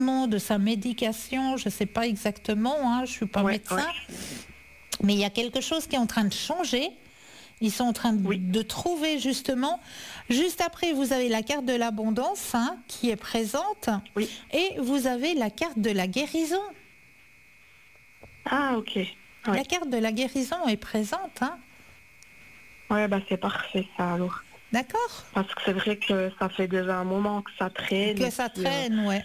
de sa médication, je ne sais pas exactement, hein, je ne suis pas médecin, mais il y a quelque chose qui est en train de changer. Ils sont en train de trouver justement, juste après vous avez la carte de l'abondance qui est présente, et vous avez la carte de la guérison. Ah, ok. La carte de la guérison est présente. Ouais, bah c'est parfait ça alors. D'accord. Parce que c'est vrai que ça fait déjà un moment que ça traîne. Que ça traîne, ouais.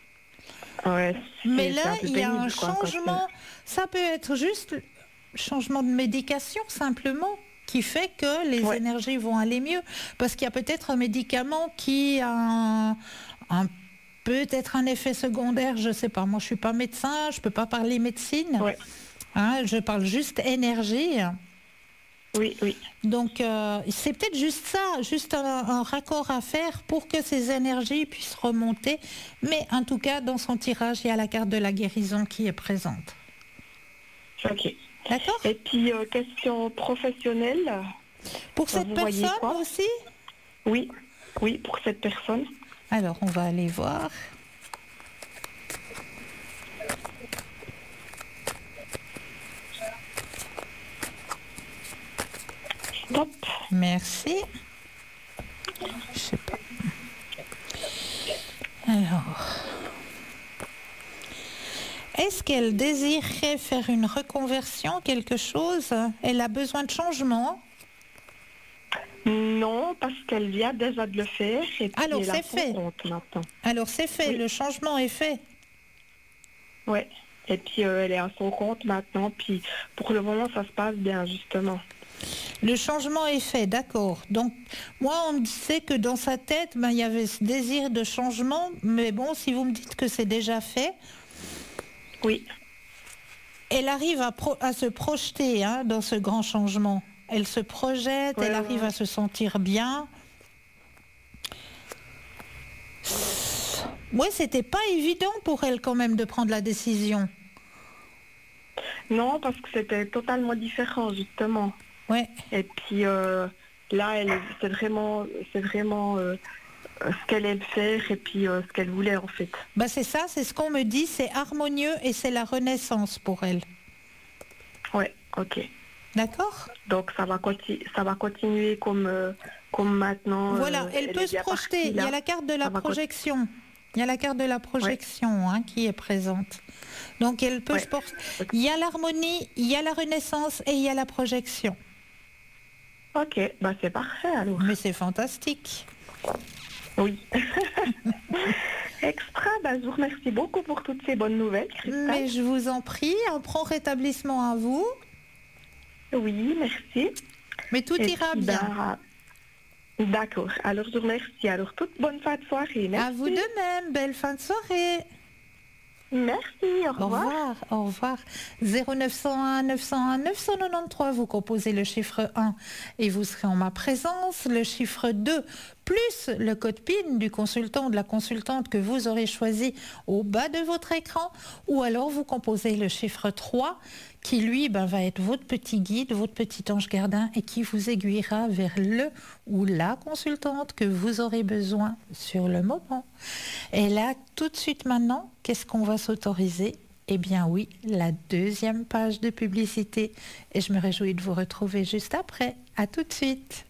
Mais là, il y a un changement. Ça peut être juste changement de médication simplement, qui fait que les énergies vont aller mieux. Parce qu'il y a peut-être un médicament qui a peut-être un effet secondaire, je ne sais pas. Moi, je ne suis pas médecin, je ne peux pas parler médecine. Je parle juste énergie. Oui. Donc, c'est peut-être juste ça, juste un raccord à faire pour que ces énergies puissent remonter. Mais en tout cas, dans son tirage, il y a la carte de la guérison qui est présente. Ok. D'accord. Et puis, question professionnelle. Pour cette personne aussi ? Oui, pour cette personne. Alors, on va aller voir. Stop. Merci. Je sais pas. Alors, est-ce qu'elle désirerait faire une reconversion, quelque chose ? Elle a besoin de changement ? Non, parce qu'elle vient déjà de le faire. Et puis alors, c'est fait. Alors, c'est fait. Le changement est fait. Oui. Et puis, elle est à son compte maintenant. Puis, pour le moment, ça se passe bien, justement. Le changement est fait, d'accord. Donc, moi, on me disait que dans sa tête, il y avait ce désir de changement. Mais bon, si vous me dites que c'est déjà fait... Oui. Elle arrive à se projeter dans ce grand changement. Elle se projette, elle arrive à se sentir bien. Ouais, c'était pas évident pour elle quand même de prendre la décision. Non, parce que c'était totalement différent, justement. Ouais. Et puis là, c'est vraiment ce qu'elle aime faire et puis ce qu'elle voulait en fait. Bah c'est ça, c'est ce qu'on me dit, c'est harmonieux et c'est la renaissance pour elle. Ouais, ok. D'accord. Donc ça va continuer comme maintenant. Voilà, elle peut se projeter. Il y a la carte de la projection. Il y a la carte de la projection qui est présente. Donc elle peut se projeter. Il y a l'harmonie, il y a la renaissance et il y a la projection. Ok, bah c'est parfait alors. Mais c'est fantastique. Oui. Extra, bah, je vous remercie beaucoup pour toutes ces bonnes nouvelles, Christelle. Mais je vous en prie, un prompt rétablissement à vous. Oui, merci. Mais tout ira bien. D'accord, alors je vous remercie. Alors toute bonne fin de soirée. Merci. À vous de même, belle fin de soirée. Merci, au revoir. Au revoir. 0901 901 993, vous composez le chiffre 1 et vous serez en ma présence. Le chiffre 2 plus le code PIN du consultant ou de la consultante que vous aurez choisi au bas de votre écran. Ou alors vous composez le chiffre 3 qui lui va être votre petit guide, votre petit ange gardien et qui vous aiguillera vers le ou la consultante que vous aurez besoin sur le moment. Et là, tout de suite maintenant, qu'est-ce qu'on va s'autoriser ? Eh bien oui, la deuxième page de publicité. Et je me réjouis de vous retrouver juste après. À tout de suite.